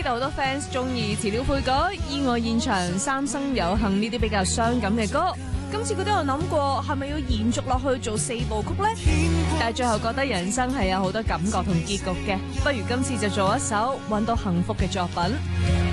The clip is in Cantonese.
道好多 fans 中意辭了悔改、意外現場、三生有幸呢啲比較傷感嘅歌。今次佢都有諗過係咪要延續落去做4部曲呢？但係最後覺得人生係有好多感覺同結局嘅，不如今次就做一首搵到幸福嘅作品。